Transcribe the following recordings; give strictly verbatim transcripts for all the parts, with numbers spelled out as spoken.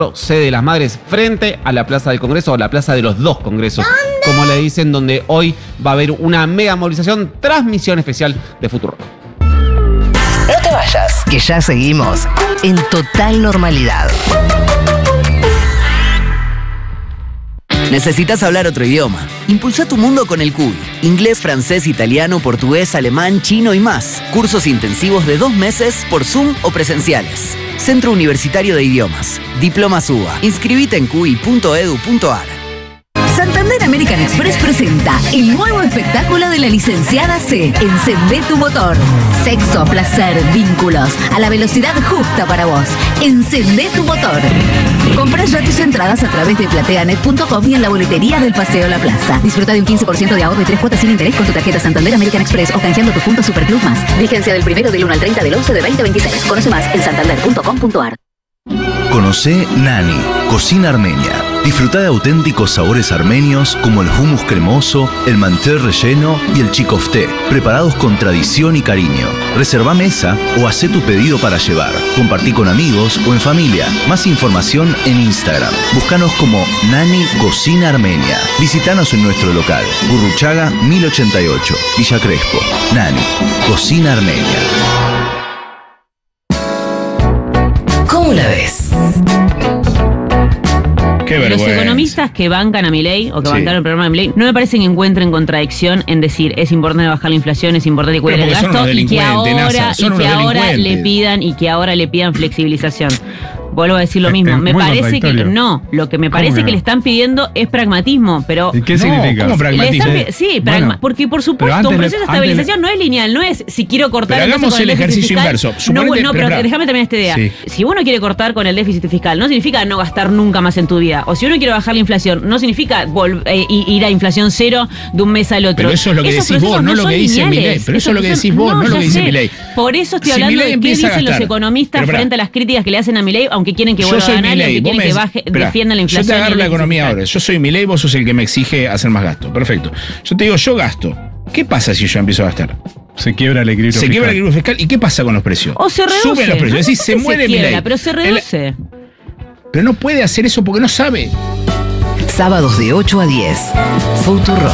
sede de las Madres, frente a la Plaza del Congreso, o la Plaza de los Dos Congresos, como le dicen, donde hoy va a haber una mega movilización, transmisión especial de Futuro. No te vayas, que ya seguimos en total normalidad. ¿Necesitas hablar otro idioma? Impulsa tu mundo con el Cuy. Inglés, francés, italiano, portugués, alemán, chino y más. Cursos intensivos de dos meses por Zoom o presenciales. Centro Universitario de Idiomas. Diplomas U B A. Inscribite en cuy punto edu punto ar. Santander American Express presenta el nuevo espectáculo de la licenciada C. Encendé tu motor. Sexo, placer, vínculos, a la velocidad justa para vos. Encendé tu motor. Comprá ya tus entradas a través de plateanet punto com y en la boletería del Paseo La Plaza. Disfruta de un quince por ciento de ahorro y tres cuotas sin interés con tu tarjeta Santander American Express o canjeando tu punto Superclub más. Vigencia del primero del uno al treinta del once de veinte veintiséis. Conoce más en santander punto com punto ar. Conocé Nani, cocina armenia. Disfruta de auténticos sabores armenios como el hummus cremoso, el manté relleno y el chikofté, preparados con tradición y cariño. Reserva mesa o hacé tu pedido para llevar. Compartí con amigos o en familia. Más información en Instagram. Búscanos como Nani Cocina Armenia. Visítanos en nuestro local, Gurruchaga mil ochenta y ocho, Villa Crespo. Nani, Cocina Armenia. ¿Cómo la ves? Qué vergüenza. Los economistas que bancan a Milei o que Sí. bancaron el programa de Milei no me parece que encuentren contradicción en decir es importante bajar la inflación, es importante cuidar el Pero porque son gasto unos y que delincuentes, ahora, Nasa, son y que unos ahora le delincuentes. pidan y que ahora le pidan flexibilización. Vuelvo a decir lo Es- mismo. es Me muy parece que contradictorio. no. Lo que me ¿Cómo parece que que, no? le están pidiendo es pragmatismo, pero ¿Y qué No, significa? ¿cómo le pragmatismo? están pi- sí, Bueno, pragma- porque por pero supuesto antes un le- proceso de antes estabilización no es lineal, no es si quiero cortar Pero entonces hagamos con el déficit ejercicio fiscal, inverso. No, Suponete- bueno, no, pero pero pará. déjame terminar esta idea. Sí. Si uno quiere cortar con el déficit fiscal, no significa no gastar nunca más en tu vida. O si uno quiere bajar la inflación, no significa vol- eh, ir a inflación cero de un mes al otro. Pero eso es lo que Esos decís vos, procesos no lo son que dice lineales. Milei. Pero eso es lo que Esos decís vos, no lo ya que dice sé. Milei. Por eso estoy Si hablando Milei de qué empieza a dicen los gastar- economistas Pero pará. frente a las críticas que le hacen a Milei, aunque quieren que Yo vuelva a soy ganar y Milei, aunque vos quieren me que decís- baje, Esperá, defiendan la yo inflación. te y agarro el la déficit economía fiscal. ahora. Yo soy Milei, vos sos el que me exige hacer más gasto. Perfecto. Yo te digo, yo gasto. ¿Qué pasa si yo empiezo a gastar? Se quiebra el equilibrio Se fiscal. quiebra el equilibrio fiscal. ¿Y qué pasa con los precios? O se reduce. Suben los precios. No, Es decir, no se sé si muere quiebra, Milei. pero se El- reduce. Pero no puede hacer eso porque no sabe. Sábados de ocho a diez. Futuro.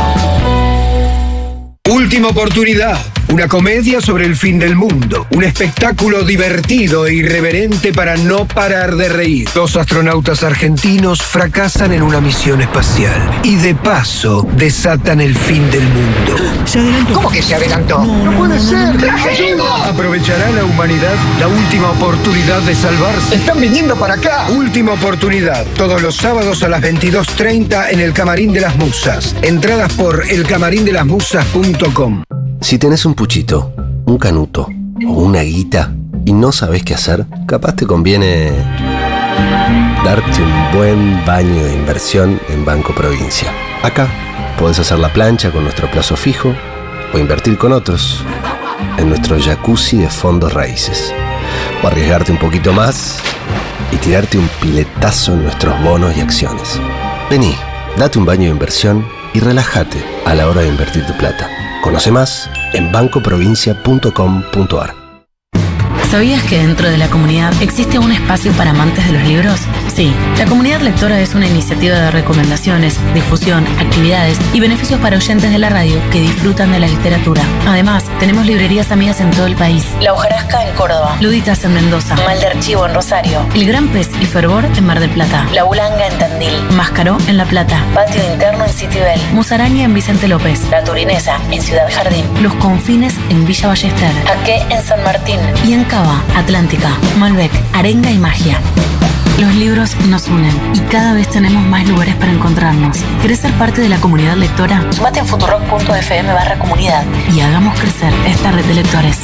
Última oportunidad. Una comedia sobre el fin del mundo. Un espectáculo divertido e irreverente para no parar de reír. Dos astronautas argentinos fracasan en una misión espacial. Y de paso, desatan el fin del mundo. ¿Se adelantó? ¿Cómo que se adelantó? ¡No puede ser! ¿Aprovechará la humanidad la última oportunidad de salvarse? ¡Están viniendo para acá! Última oportunidad. Todos los sábados a las veintidós treinta en el Camarín de las Musas. Entradas por el camarín de las musas punto com. Si tenés un puchito, un canuto o una guita y no sabés qué hacer, capaz te conviene darte un buen baño de inversión en Banco Provincia. Acá podés hacer la plancha con nuestro plazo fijo o invertir con otros en nuestro jacuzzi de fondos raíces. O arriesgarte un poquito más y tirarte un piletazo en nuestros bonos y acciones. Vení, date un baño de inversión y relájate a la hora de invertir tu plata. Conoce más en banco provincia punto com punto ar. ¿Sabías que dentro de la comunidad existe un espacio para amantes de los libros? Sí, la Comunidad Lectora es una iniciativa de recomendaciones, difusión, actividades y beneficios para oyentes de la radio que disfrutan de la literatura. Además, tenemos librerías amigas en todo el país. La Hojarasca en Córdoba, Luditas en Mendoza, Mal de Archivo en Rosario, El Gran Pez y Fervor en Mar del Plata, La Bulanga en Tandil, Máscaro en La Plata, Patio Interno en Citibel, Musaraña en Vicente López, La Turinesa en Ciudad Jardín, Los Confines en Villa Ballester, Aque en San Martín y en Cava, Atlántica, Malbec, Arenga y Magia. Los libros nos unen y cada vez tenemos más lugares para encontrarnos. ¿Querés ser parte de la comunidad lectora? Sumate en futurock punto f m barra comunidad y hagamos crecer esta red de lectores.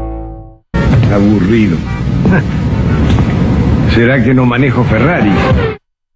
Aburrido. ¿Será que no manejo Ferrari?